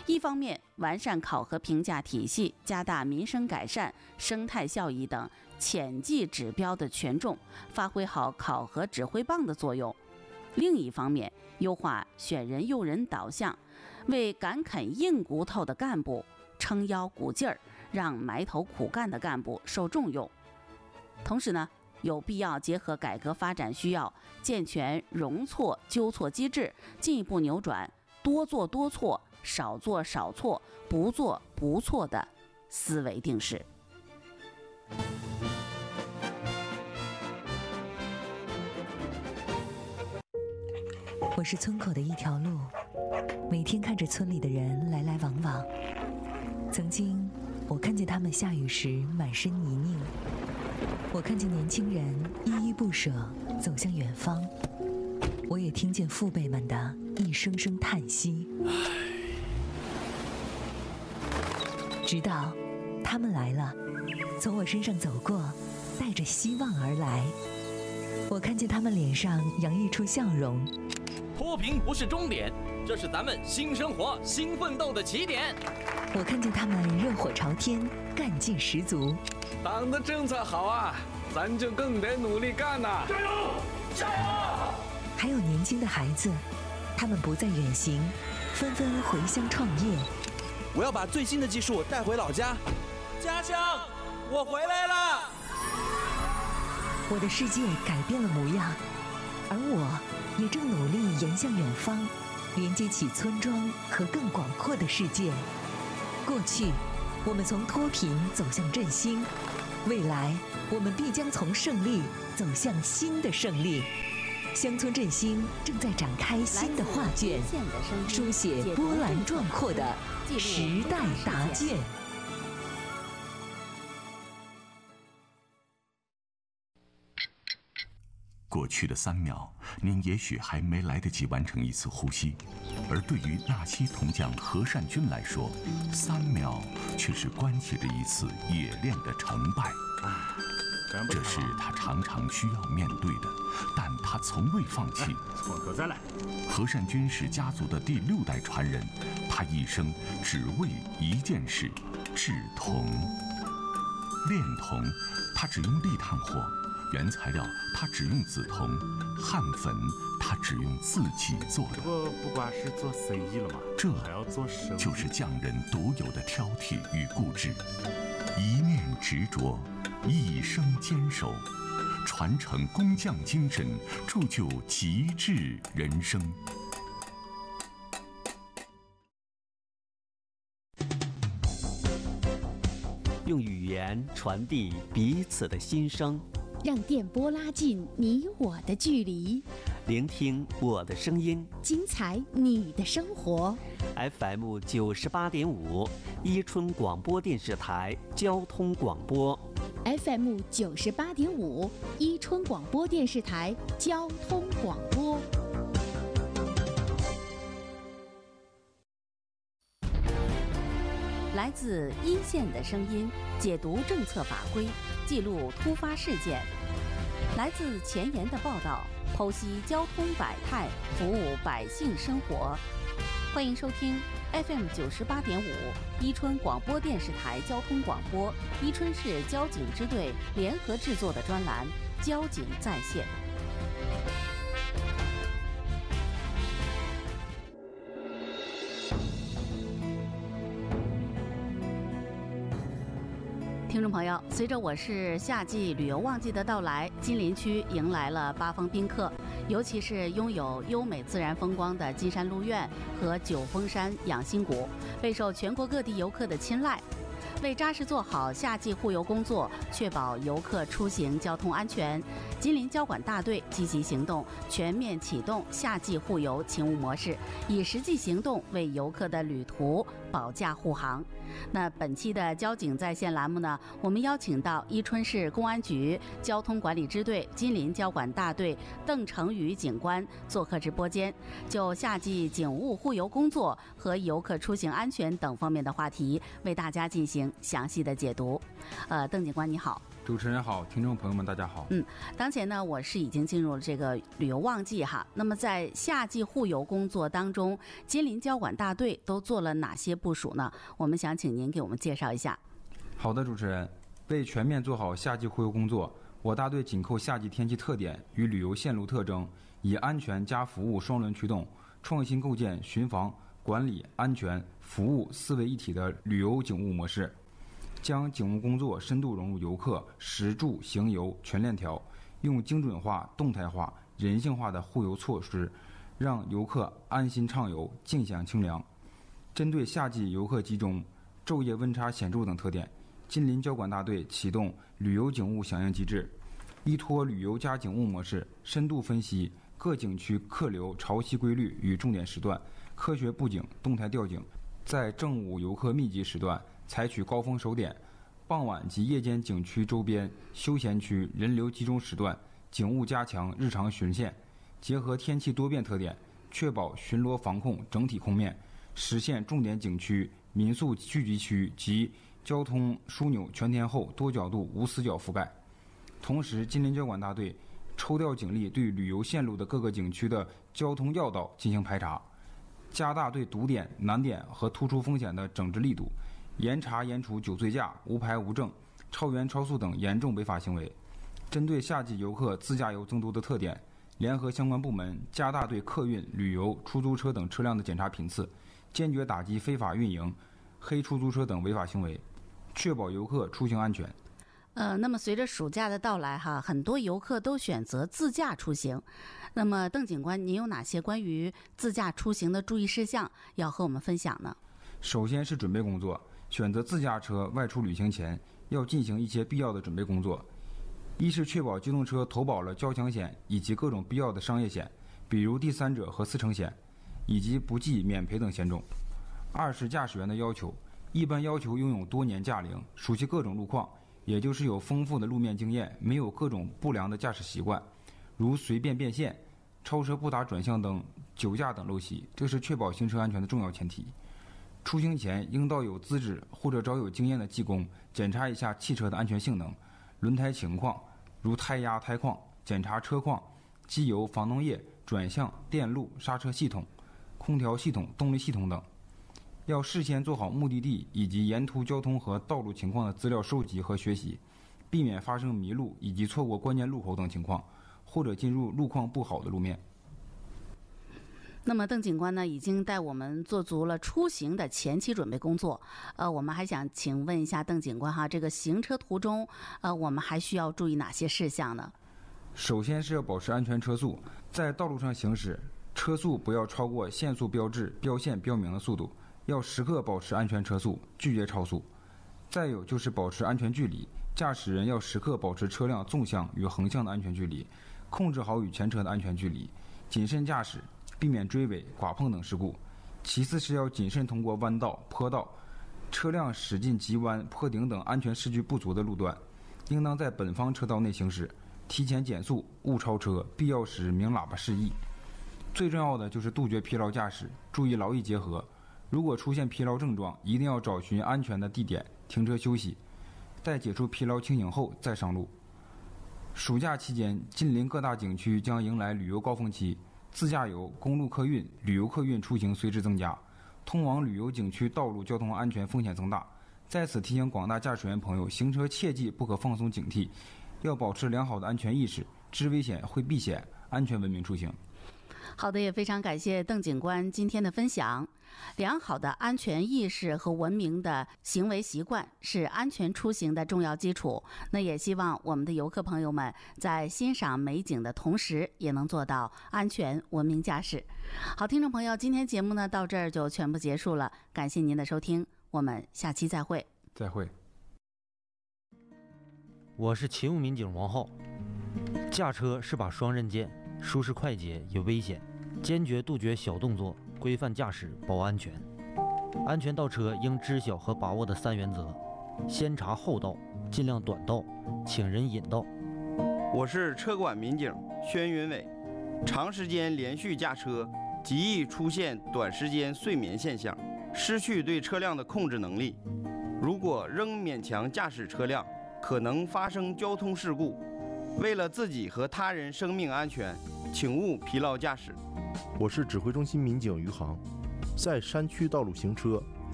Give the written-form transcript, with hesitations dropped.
一方面完善考核评价体系，加大民生改善、生态效益等潜技指标的权重，发挥好考核指挥棒的作用；另一方面，优化选人用人导向，为敢啃硬骨头的干部撑腰鼓劲儿，让埋头苦干的干部受重用。同时呢，有必要结合改革发展需要，健全容错纠错机制，进一步扭转多做多错、少做少错、不做不错的思维定式。 我是村口的一条路，每天看着村里的人来来往往。曾经，我看见他们下雨时满身泥泞，我看见年轻人依依不舍走向远方，我也听见父辈们的一声声叹息。直到他们来了，从我身上走过，带着希望而来。我看见他们脸上洋溢出笑容。 脱贫不是终点，这是咱们新生活、新奋斗的起点。 我看见他们热火朝天，干劲十足。 党的政策好啊，咱就更得努力干呐！ 加油！加油！ 还有年轻的孩子，他们不再远行，纷纷回乡创业。 我要把最新的技术带回老家。家乡，我回来了！ 我的世界改变了模样，而我也正努力延向远方，连接起村庄和更广阔的世界。过去，我们从脱贫走向振兴；未来，我们必将从胜利走向新的胜利。乡村振兴正在展开新的画卷，书写波澜壮阔的时代答卷。 过去的3秒，您也许还没来得及完成一次呼吸，而对于纳西铜匠何善军来说，3秒却是关系着一次冶炼的成败。这是他常常需要面对的，但他从未放弃。 从头再来。 何善军是家族的第6代传人，他一生只为一件事：制铜。炼铜，他只用砾炭火。原材料他只用紫铜，焊粉他只用自己做的。 不光是做生意了嘛， 这还要做生意， 就是匠人独有的挑剔与固执，一念执着，一生坚守，传承工匠精神，铸就极致人生。 用语言传递彼此的心声， 让电波拉近你我的距离， 聆听我的声音， 精彩你的生活。 FM 98.5，伊春广播电视台交通广播。 FM 98.5，伊春广播电视台交通广播。 来自一线的声音，解读政策法规，记录突发事件；来自前沿的报道，剖析交通百态，服务百姓生活。欢迎收听 FM 98.5，伊春广播电视台交通广播，伊春市交警支队联合制作的专栏《交警在线》。听众朋友，随着我市夏季旅游旺季的到来，金陵区迎来了八方宾客，尤其是拥有优美自然风光的金山鹿苑和九峰山养心谷，备受全国各地游客的青睐。为扎实做好夏季护游工作，确保游客出行交通安全，金陵交管大队积极行动，全面启动夏季护游勤务模式，以实际行动为游客的旅途保驾护航。那本期的交警在线栏目呢，我们邀请到伊春市公安局交通管理支队金陵交管大队邓成宇警官做客直播间，就夏季警务护游工作和游客出行安全等方面的话题，为大家进行详细的解读。邓警官你好。 主持人好，听众朋友们大家好。 当前呢，我市已经进入了这个旅游旺季哈。那么在夏季护游工作当中，金陵交管大队都做了哪些部署呢？我们想请您给我们介绍一下。 好的，主持人，为全面做好夏季护游工作，我大队紧扣夏季天气特点与旅游线路特征，以安全加服务双轮驱动，创新构建巡防、管理、安全、服务四位一体的旅游警务模式。将警务工作深度融入游客食住行游全链条，用精准化、动态化、人性化的护游措施，让游客安心畅游、尽享清凉。针对夏季游客集中、昼夜温差显著等特点，金陵交管大队启动旅游警务响应机制，依托旅游加警务模式，深度分析各景区客流潮汐规律与重点时段，科学布景、动态调景，在正午游客密集时段采取高峰守点，傍晚及夜间景区周边休闲区人流集中时段，警务加强日常巡线，结合天气多变特点，确保巡逻防控整体控面，实现重点景区、民宿聚集区及交通枢纽全天候多角度无死角覆盖。同时，金陵交管大队抽调警力对旅游线路的各个景区的交通要道进行排查，加大对堵点、难点和突出风险的整治力度，严查严处酒醉驾、无牌无证、超员超速等严重违法行为。针对夏季游客自驾游增多的特点，联合相关部门加大对客运、旅游、出租车等车辆的检查频次，坚决打击非法运营、黑出租车等违法行为，确保游客出行安全。 那么随着暑假的到来哈，很多游客都选择自驾出行。那么邓警官，您有哪些关于自驾出行的注意事项要和我们分享呢？ 首先是准备工作，选择自驾车外出旅行前要进行一些必要的准备工作。一是确保机动车投保了交强险以及各种必要的商业险，比如第三者和四乘险，以及不计免赔等险种。二是驾驶员的要求，一般要求拥有多年驾龄，熟悉各种路况，也就是有丰富的路面经验，没有各种不良的驾驶习惯，如随便变线、超车不打转向灯、酒驾等陋习，这是确保行车安全的重要前提。出行前应到有资质或者找有经验的技工检查一下汽车的安全性能、轮胎情况，如胎压、胎况，检查车况、机油、防冻液、转向、电路、刹车系统、空调系统、动力系统等。要事先做好目的地以及沿途交通和道路情况的资料收集和学习，避免发生迷路以及错过关键路口等情况，或者进入路况不好的路面。 那么邓警官呢，已经带我们做足了出行的前期准备工作。我们还想请问一下邓警官哈，这个行车途中，我们还需要注意哪些事项呢？ 首先是要保持安全车速，在道路上行驶，车速不要超过限速标志、标线标明的速度，要时刻保持安全车速，拒绝超速。再有就是保持安全距离，驾驶人要时刻保持车辆纵向与横向的安全距离，控制好与前车的安全距离，谨慎驾驶，避免追尾、剐碰等事故。其次是要谨慎通过弯道、坡道，车辆驶进急弯、坡顶等安全视距不足的路段，应当在本方车道内行驶，提前减速，勿超车，必要时鸣喇叭示意。最重要的就是杜绝疲劳驾驶，注意劳逸结合。如果出现疲劳症状，一定要找寻安全的地点停车休息，待解除疲劳清醒后再上路。暑假期间，近邻各大景区将迎来旅游高峰期，自驾游、公路客运、旅游客运出行随之增加，通往旅游景区道路交通安全风险增大。在此提醒广大驾驶员朋友，行车切记不可放松警惕，要保持良好的安全意识，知危险会避险，安全文明出行。 好的，也非常感谢邓警官今天的分享。良好的安全意识和文明的行为习惯是安全出行的重要基础。那也希望我们的游客朋友们在欣赏美景的同时，也能做到安全文明驾驶。好，听众朋友，今天节目呢到这儿就全部结束了，感谢您的收听，我们下期再会。 再会。 我是勤务民警王浩。驾车是把双刃剑，舒适快捷有危险，坚决杜绝小动作，规范驾驶保安全。安全倒车应知晓和把握的3原则：先查后到，尽量短道，请人引道。 我是车管民警宣云伟。长时间连续驾车极易出现短时间睡眠现象，失去对车辆的控制能力。如果仍勉强驾驶车辆， 可能发生交通事故。为了自己和他人生命安全，请勿疲劳驾驶。 我是指挥中心民警余航。在山区道路行车，